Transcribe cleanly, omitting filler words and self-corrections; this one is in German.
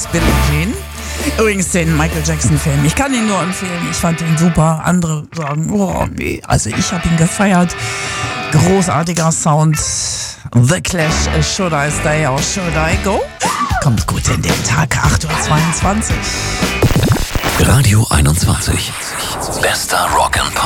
Billie Jean. Übrigens den Michael Jackson-Film. Ich kann ihn nur empfehlen. Ich fand ihn super. Andere sagen, oh nee. Also ich habe ihn gefeiert. Großartiger Sound. The Clash, Should I Stay or Should I Go? Kommt gut in den Tag, 8:22 Uhr. Radio 21. Bester Rock and Pop.